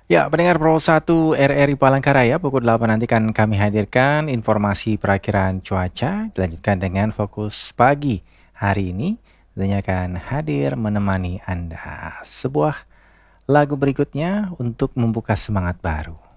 Ya, pendengar Pro 1 RRI Palangkaraya, pukul 8 nanti kan kami hadirkan informasi perakiraan cuaca, dilanjutkan dengan fokus pagi. Hari ini tentunya akan hadir menemani Anda. Sebuah lagu berikutnya untuk membuka semangat baru.